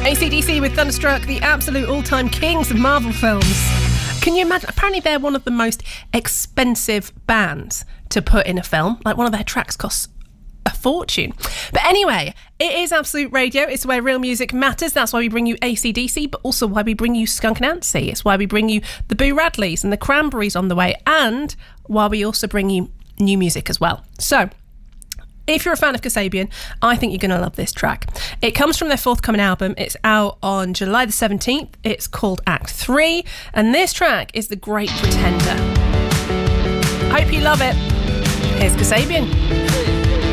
AC/DC with Thunderstruck, the absolute all-time kings of Marvel films. Can you imagine? Apparently they're one of the most expensive bands to put in a film. Like, one of their tracks costs a fortune. But anyway, it is Absolute Radio. It's where real music matters. That's why we bring you AC/DC, but also why we bring you Skunk Anansie. It's why we bring you the Boo Radleys and the Cranberries on the way, and why we also bring you new music as well. So, if you're a fan of Kasabian, I think you're going to love this track. It comes from their forthcoming album. It's out on July the 17th. It's called Act 3, and this track is The Great Pretender. I hope you love it. Here's Kasabian.